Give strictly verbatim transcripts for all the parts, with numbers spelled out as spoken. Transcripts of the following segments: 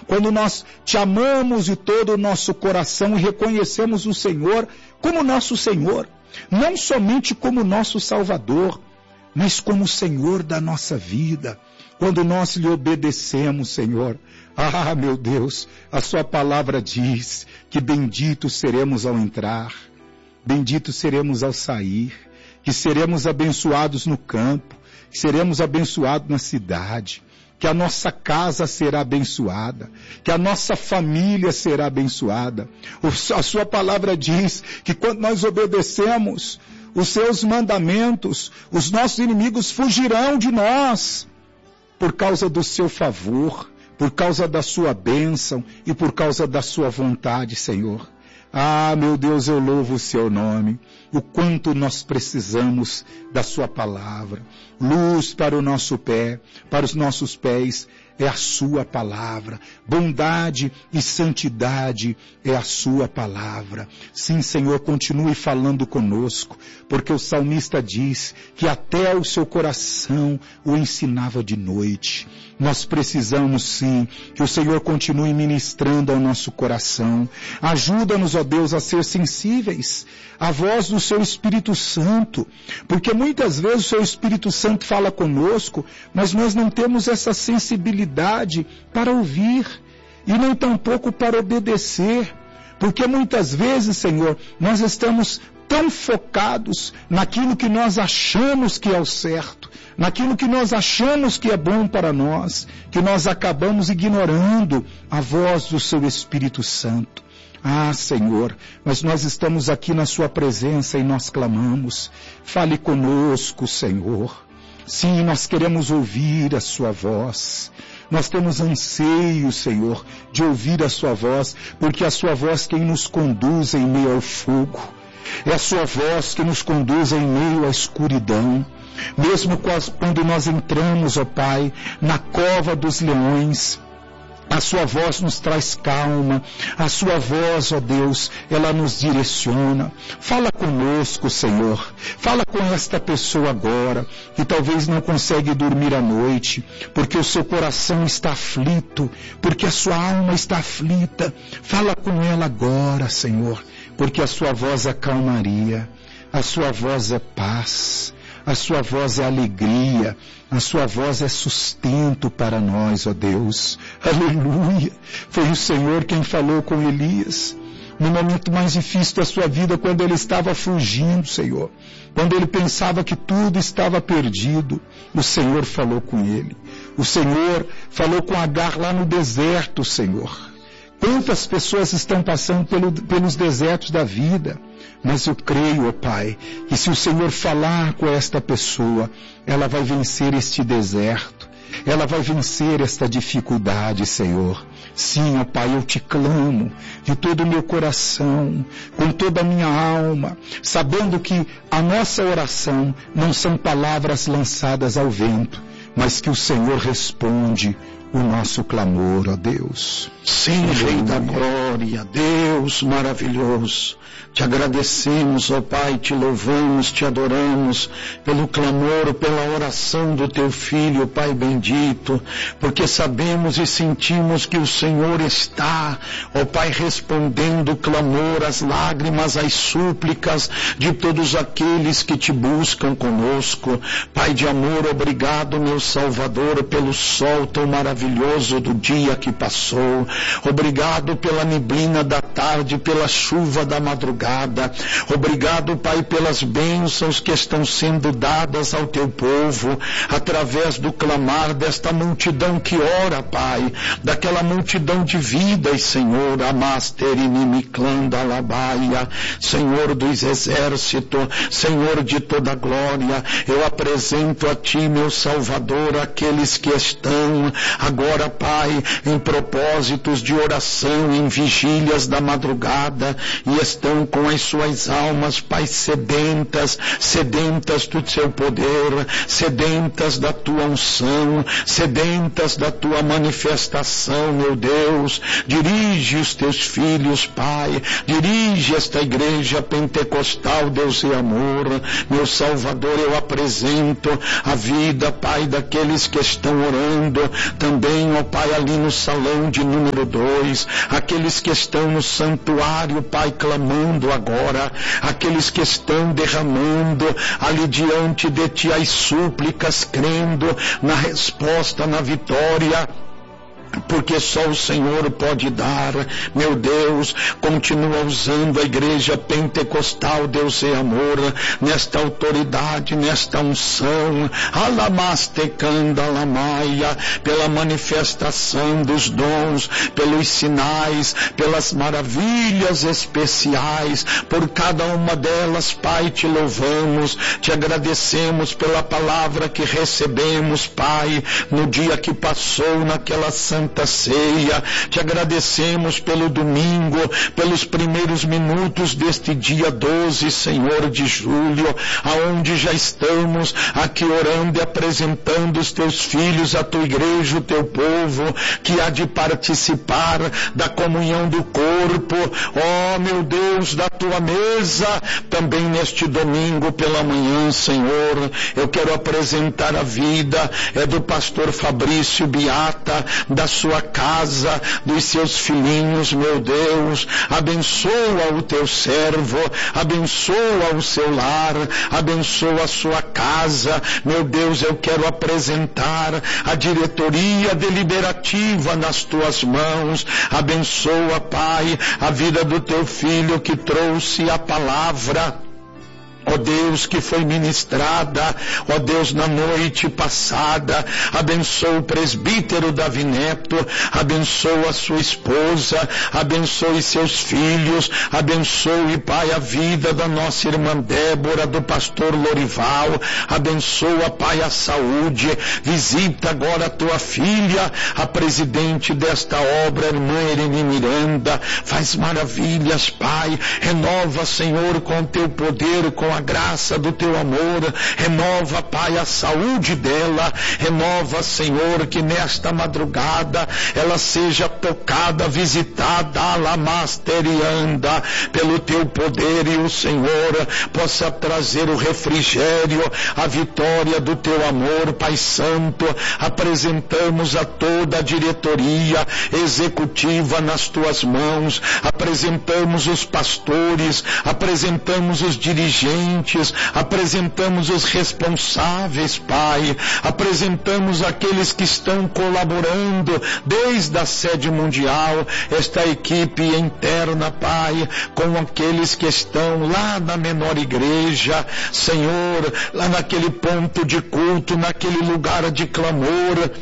quando nós te amamos de todo o nosso coração e reconhecemos o Senhor como nosso Senhor, não somente como nosso Salvador, mas como o Senhor da nossa vida, quando nós lhe obedecemos, Senhor. Ah, meu Deus, a sua palavra diz que benditos seremos ao entrar, benditos seremos ao sair, que seremos abençoados no campo, que seremos abençoados na cidade, que a nossa casa será abençoada, que a nossa família será abençoada. A sua palavra diz que quando nós obedecemos os seus mandamentos, os nossos inimigos fugirão de nós, por causa do seu favor, por causa da sua bênção e por causa da sua vontade, Senhor. Ah, meu Deus, eu louvo o seu nome, o quanto nós precisamos da sua palavra. Luz para o nosso pé, para os nossos pés, é a sua palavra. Bondade e santidade é a sua palavra. Sim, Senhor, continue falando conosco, porque o salmista diz que até o seu coração o ensinava de noite. Nós precisamos sim que o Senhor continue ministrando ao nosso coração. Ajuda-nos, ó Deus, a ser sensíveis à voz do seu Espírito Santo, porque muitas vezes o seu Espírito Santo fala conosco, mas nós não temos essa sensibilidade para ouvir e nem tampouco para obedecer, porque muitas vezes, Senhor, nós estamos tão focados naquilo que nós achamos que é o certo, naquilo que nós achamos que é bom para nós, que nós acabamos ignorando a voz do seu Espírito Santo. Ah, Senhor, mas nós estamos aqui na sua presença e nós clamamos. Fale conosco, Senhor. Sim, nós queremos ouvir a sua voz. Nós temos anseio, Senhor, de ouvir a sua voz, porque é a sua voz quem nos conduz em meio ao fogo. É a sua voz que nos conduz em meio à escuridão. Mesmo quando nós entramos, ó Pai, na cova dos leões, a sua voz nos traz calma, a sua voz, ó Deus, ela nos direciona. Fala conosco, Senhor. Fala com esta pessoa agora, que talvez não consegue dormir à noite, porque o seu coração está aflito, porque a sua alma está aflita. Fala com ela agora, Senhor, porque a sua voz é calmaria, a sua voz é paz, a sua voz é alegria, a sua voz é sustento para nós, ó Deus. Aleluia! Foi o Senhor quem falou com Elias no momento mais difícil da sua vida, quando ele estava fugindo, Senhor. Quando ele pensava que tudo estava perdido, o Senhor falou com ele. O Senhor falou com Agar lá no deserto, Senhor. Quantas pessoas estão passando pelo, pelos desertos da vida, mas eu creio, ó Pai, que se o Senhor falar com esta pessoa, ela vai vencer este deserto, ela vai vencer esta dificuldade, Senhor. Sim, ó Pai, eu te clamo de todo o meu coração, com toda a minha alma, sabendo que a nossa oração não são palavras lançadas ao vento, mas que o Senhor responde o nosso clamor, ó Deus. Sim, Rei da glória, Deus maravilhoso. Te agradecemos, ó Pai, te louvamos, te adoramos pelo clamor, pela oração do teu Filho, Pai bendito, porque sabemos e sentimos que o Senhor está, ó Pai, respondendo o clamor, as lágrimas, as súplicas de todos aqueles que te buscam conosco. Pai de amor, obrigado, meu Salvador, pelo sol tão maravilhoso do dia que passou. Obrigado pela neblina da tarde, pela chuva da madrugada. Obrigado, Pai, pelas bênçãos que estão sendo dadas ao teu povo, através do clamar desta multidão que ora, Pai, daquela multidão de vidas, Senhor, Amaster Inimiclanda Labaia, Senhor dos exércitos, Senhor de toda glória, eu apresento a Ti, meu Salvador, aqueles que estão agora, Pai, em propósitos de oração, em vigílias da madrugada, e estão com as suas almas, Pai, sedentas, sedentas do Seu poder, sedentas da Tua unção, sedentas da Tua manifestação, meu Deus. Dirige os Teus filhos, Pai, dirige esta igreja pentecostal, Deus e amor. Meu Salvador, eu apresento a vida, Pai, daqueles que estão orando, também também, ó Pai, ali no salão de número dois, aqueles que estão no santuário, Pai, clamando agora, aqueles que estão derramando ali diante de Ti as súplicas, crendo na resposta, na vitória, porque só o Senhor pode dar. Meu Deus, continua usando a igreja pentecostal, Deus é amor, nesta autoridade, nesta unção, alamastecanda alamaia, pela manifestação dos dons, pelos sinais, pelas maravilhas especiais, por cada uma delas, Pai, te louvamos, te agradecemos pela palavra que recebemos, Pai, no dia que passou, naquela santa Santa Ceia. Te agradecemos pelo domingo, pelos primeiros minutos deste dia doze, Senhor, de julho, aonde já estamos aqui orando e apresentando os teus filhos, a tua igreja, o teu povo, que há de participar da comunhão do corpo, ó meu Deus, da tua mesa, também neste domingo pela manhã, Senhor. Eu quero apresentar a vida é do pastor Fabrício Beata, da sua casa, dos seus filhinhos, meu Deus. Abençoa o teu servo, abençoa o seu lar, abençoa a sua casa. Meu Deus, eu quero apresentar a diretoria deliberativa nas tuas mãos. Abençoa, Pai, a vida do teu filho que trouxe a palavra, ó Deus, que foi ministrada, ó Deus, na noite passada. Abençoa o presbítero Davi Neto, abençoa a sua esposa, abençoe seus filhos, abençoe, Pai, a vida da nossa irmã Débora, do pastor Lorival, abençoa, Pai, a saúde. Visita agora a tua filha, a presidente desta obra, a irmã Irene Miranda, faz maravilhas, Pai, renova, Senhor, com o teu poder, com a graça do teu amor, renova, Pai, a saúde dela, renova, Senhor, que nesta madrugada ela seja tocada, visitada, alamasterianda, pelo teu poder, e o Senhor possa trazer o refrigério, a vitória do teu amor, Pai Santo. Apresentamos a toda a diretoria executiva nas tuas mãos, apresentamos os pastores, apresentamos os dirigentes, apresentamos os responsáveis, Pai, apresentamos aqueles que estão colaborando desde a sede mundial, esta equipe interna, Pai, com aqueles que estão lá na menor igreja, Senhor, lá naquele ponto de culto, naquele lugar de clamor,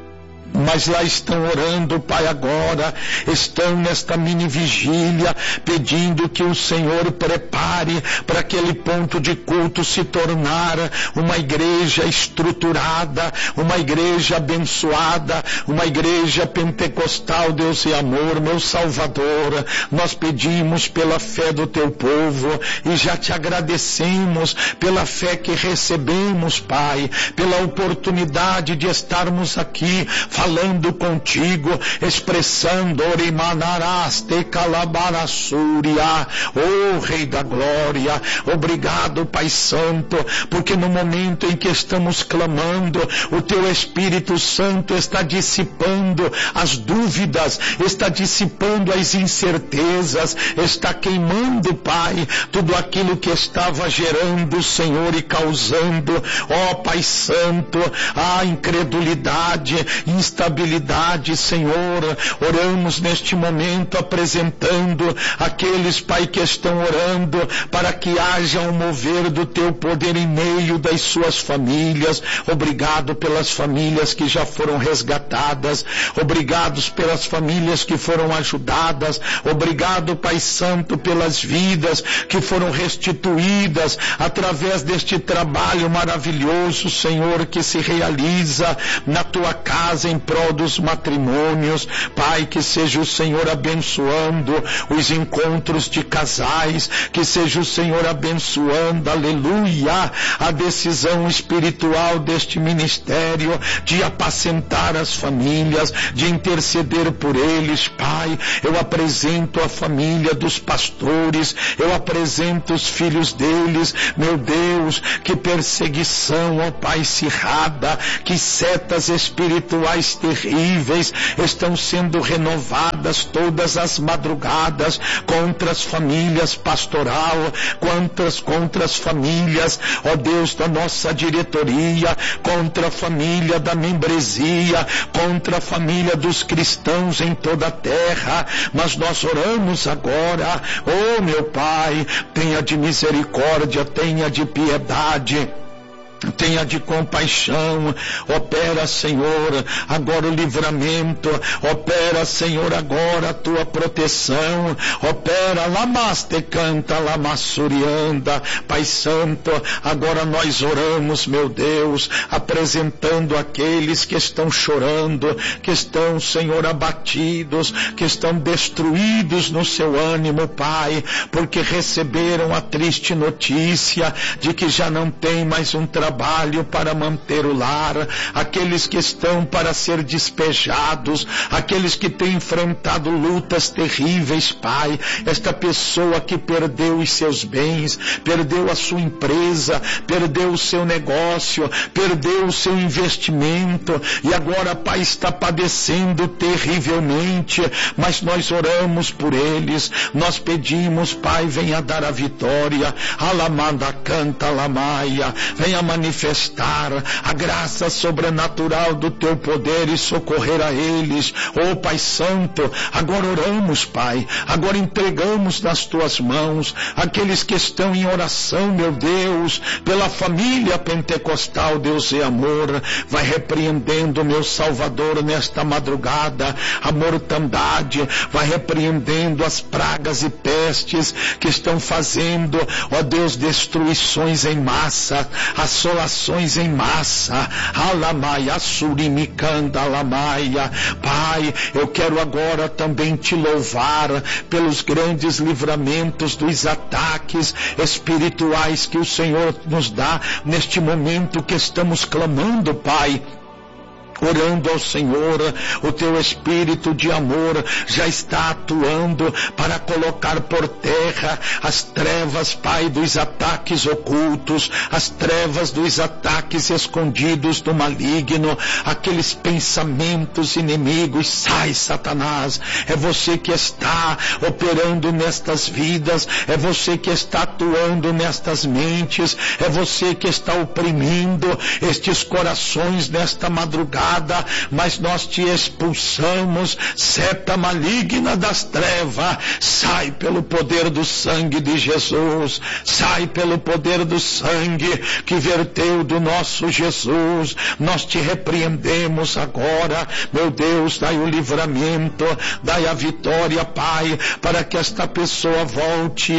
mas lá estão orando, Pai, agora, estão nesta mini vigília, pedindo que o Senhor prepare para aquele ponto de culto se tornar uma igreja estruturada, uma igreja abençoada, uma igreja pentecostal, Deus e amor, meu Salvador. Nós pedimos pela fé do teu povo e já te agradecemos pela fé que recebemos, Pai, pela oportunidade de estarmos aqui falando contigo, expressando Orimanaraste Calabarasúria, oh Rei da Glória. Obrigado, Pai Santo, porque no momento em que estamos clamando, o teu Espírito Santo está dissipando as dúvidas, está dissipando as incertezas, está queimando, Pai, tudo aquilo que estava gerando, Senhor, e causando, ó Pai Santo, a incredulidade, instabilidade, Senhor. Oramos neste momento apresentando aqueles, Pai, que estão orando para que haja um mover do teu poder em meio das suas famílias. Obrigado pelas famílias que já foram resgatadas, obrigados pelas famílias que foram ajudadas, obrigado, Pai Santo, pelas vidas que foram restituídas através deste trabalho maravilhoso, Senhor, que se realiza na tua casa em prol dos matrimônios. Pai, que seja o Senhor abençoando os encontros de casais, que seja o Senhor abençoando, aleluia, a decisão espiritual deste ministério de apacentar as famílias, de interceder por eles. Pai, eu apresento a família dos pastores, eu apresento os filhos deles, meu Deus, que perseguição, ó Pai, acirrada, que setas espirituais mais terríveis estão sendo renovadas todas as madrugadas contra as famílias pastoral, contra as, contra as famílias, ó Deus, da nossa diretoria, contra a família da membresia, contra a família dos cristãos em toda a terra. Mas nós oramos agora, ó meu Pai, tenha de misericórdia, tenha de piedade, tenha de compaixão, opera, Senhor, agora o livramento, opera, Senhor, agora a tua proteção, opera, lamaste canta, lamassurianda, Pai Santo, agora nós oramos, meu Deus, apresentando aqueles que estão chorando, que estão, Senhor, abatidos, que estão destruídos no seu ânimo, Pai, porque receberam a triste notícia de que já não tem mais um trabalho trabalho para manter o lar, aqueles que estão para ser despejados, aqueles que têm enfrentado lutas terríveis, Pai, esta pessoa que perdeu os seus bens, perdeu a sua empresa, perdeu o seu negócio, perdeu o seu investimento, e agora, Pai, está padecendo terrivelmente, mas nós oramos por eles, nós pedimos, Pai, venha dar a vitória, alamanda canta lamaia, venha manifestar a graça sobrenatural do teu poder e socorrer a eles. Oh Pai Santo, agora oramos, Pai, agora entregamos nas tuas mãos aqueles que estão em oração, meu Deus, pela família pentecostal, Deus e amor, vai repreendendo, meu Salvador, nesta madrugada, a mortandade, vai repreendendo as pragas e pestes que estão fazendo, ó Deus, destruições em massa, assolações em massa, alamaia, surimicanda, alamaia. Pai, eu quero agora também te louvar pelos grandes livramentos dos ataques espirituais que o Senhor nos dá neste momento que estamos clamando, Pai. Orando ao Senhor, o teu Espírito de amor já está atuando para colocar por terra as trevas, Pai, dos ataques ocultos, as trevas dos ataques escondidos do maligno, aqueles pensamentos inimigos. Sai, Satanás, é você que está operando nestas vidas, é você que está atuando nestas mentes, é você que está oprimindo estes corações nesta madrugada. Mas nós te expulsamos, seta maligna das trevas, sai pelo poder do sangue de Jesus, sai pelo poder do sangue que verteu do nosso Jesus. Nós te repreendemos agora, meu Deus, dai o livramento, dai a vitória, Pai, para que esta pessoa volte